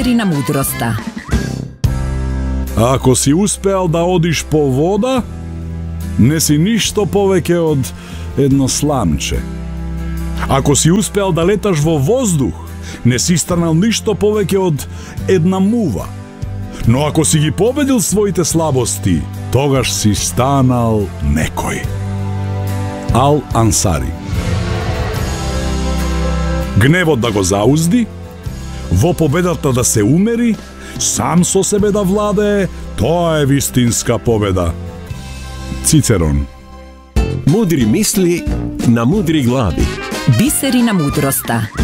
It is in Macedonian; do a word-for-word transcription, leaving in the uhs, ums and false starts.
Бисери на мудроста. Ако си успеал да одиш по вода, не си ништо повеќе од едно сламче. Ако си успеал да леташ во воздух, не си станал ништо повеќе од една мува. Но ако си ги победил своите слабости, тогаш си станал некој. Ал Ансари. Гневот да го заузди, во победата да се умери, сам со себе да владее, тоа е вистинска победа. Цицерон. Мудри мисли на мудри глави. Бисери на мудроста.